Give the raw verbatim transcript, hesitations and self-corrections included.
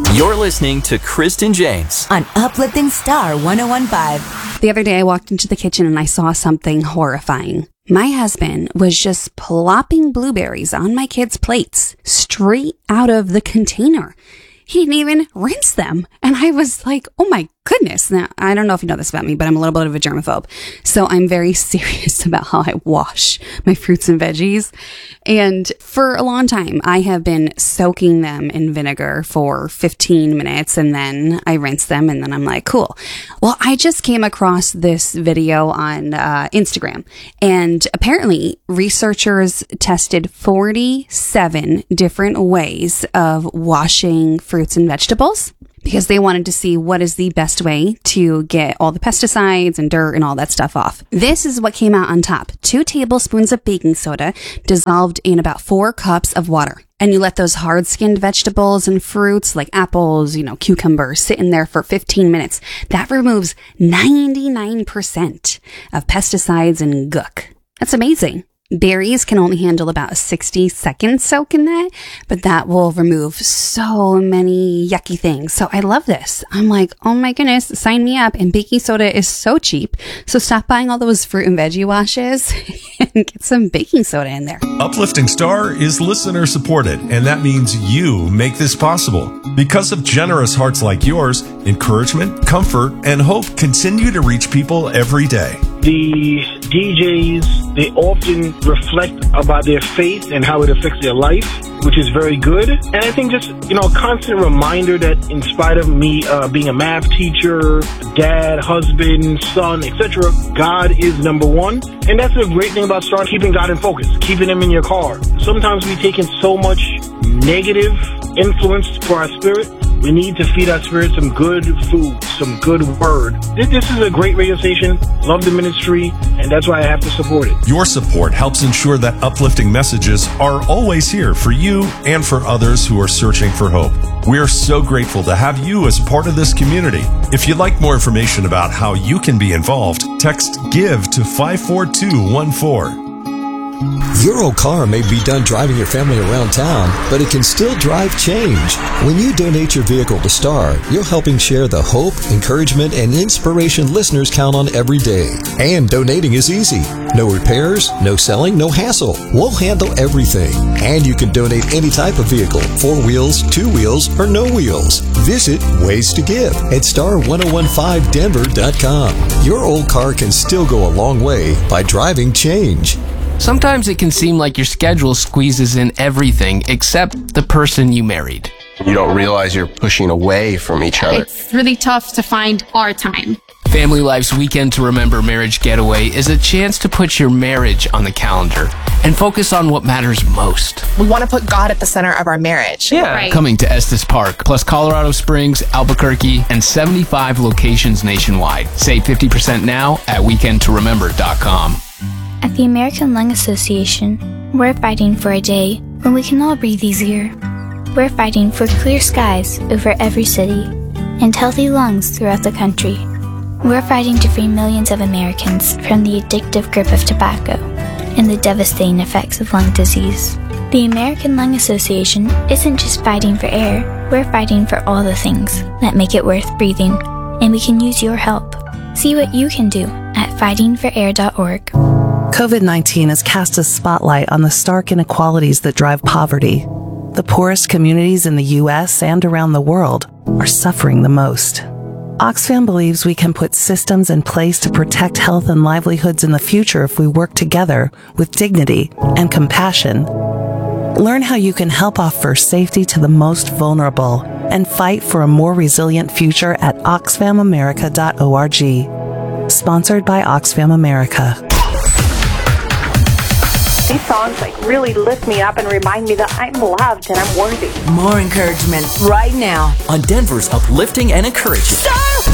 You're listening to Kristen James on Uplifting Star one oh one point five. The other day I walked into the kitchen and I saw something horrifying. My husband was just plopping blueberries on my kids' plates straight out of the container. He didn't even rinse them. And I was like, oh my goodness. Now, I don't know if you know this about me, but I'm a little bit of a germaphobe. So I'm very serious about how I wash my fruits and veggies. And for a long time, I have been soaking them in vinegar for fifteen minutes and then I rinse them and then I'm like, cool. Well, I just came across this video on uh, Instagram, and apparently researchers tested forty-seven different ways of washing fruits and vegetables, because they wanted to see what is the best way to get all the pesticides and dirt and all that stuff off. This is what came out on top. Two tablespoons of baking soda dissolved in about four cups of water. And you let those hard-skinned vegetables and fruits like apples, you know, cucumbers sit in there for fifteen minutes. That removes ninety-nine percent of pesticides and gook. That's amazing. Berries can only handle about a sixty second soak in that, but that will remove so many yucky things. So I love this. I'm like, oh my goodness, sign me up. And baking soda is so cheap. So stop buying all those fruit and veggie washes and get some baking soda in there. Uplifting Star is listener supported, and that means you make this possible. Because of generous hearts like yours, encouragement, comfort, and hope continue to reach people every day. The D Js, they often reflect about their faith and how it affects their life, which is very good. And I think just, you know, a constant reminder that in spite of me uh, being a math teacher, dad, husband, son, et cetera, God is number one. And that's the great thing about starting keeping God in focus, keeping him in your car. Sometimes we take in so much negative influence for our spirit. We need to feed our spirit some good food, some good word. This is a great radio station. Love the ministry, and that's why I have to support it. Your support helps ensure that uplifting messages are always here for you and for others who are searching for hope. We are so grateful to have you as part of this community. If you'd like more information about how you can be involved, text GIVE to five four two one four. Your old car may be done driving your family around town, but it can still drive change. When you donate your vehicle to STAR, you're helping share the hope, encouragement, and inspiration listeners count on every day. And donating is easy. No repairs, no selling, no hassle. We'll handle everything. And you can donate any type of vehicle, four wheels, two wheels, or no wheels. Visit Ways to Give at star ten fifteen denver dot com. Your old car can still go a long way by driving change. Sometimes it can seem like your schedule squeezes in everything except the person you married. You don't realize you're pushing away from each other. It's really tough to find our time. Family Life's Weekend to Remember Marriage Getaway is a chance to put your marriage on the calendar and focus on what matters most. We want to put God at the center of our marriage. Yeah. Right. Coming to Estes Park, plus Colorado Springs, Albuquerque, and seventy-five locations nationwide. Save fifty percent now at weekend to remember dot com. At the American Lung Association, we're fighting for a day when we can all breathe easier. We're fighting for clear skies over every city and healthy lungs throughout the country. We're fighting to free millions of Americans from the addictive grip of tobacco and the devastating effects of lung disease. The American Lung Association isn't just fighting for air, we're fighting for all the things that make it worth breathing, and we can use your help. See what you can do at fighting for air dot org. COVID nineteen has cast a spotlight on the stark inequalities that drive poverty. The poorest communities in the U S and around the world are suffering the most. Oxfam believes we can put systems in place to protect health and livelihoods in the future if we work together with dignity and compassion. Learn how you can help offer safety to the most vulnerable and fight for a more resilient future at oxfam america dot org. Sponsored by Oxfam America. These songs like really lift me up and remind me that I'm loved and I'm worthy. More encouragement right now on Denver's Uplifting and Encouraging. Star